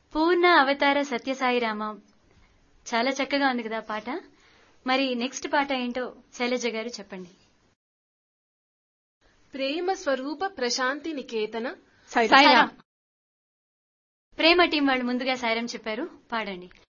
పూర్ణ అవతార సత్యసాయిరామం. చాలా చక్కగా ఉంది కదా పాట. మరి నెక్స్ట్ పాట ఏంటో శైలజ గారు చెప్పండి. ప్రేమ స్వరూప ప్రశాంతి నికేతన సాయిరాం. ప్రేమ టీం వాళ్ళు ముందుగా సాయిరాం చెప్పారు, పాడండి.